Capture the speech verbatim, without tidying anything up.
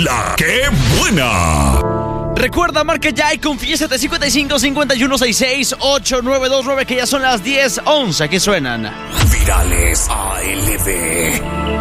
La que buena. Recuerda, marca ya y confiésate cincuenta y cinco, cincuenta y uno, sesenta y seis, ocho nueve dos nueve, que ya son las diez once que suenan. Virales A L B.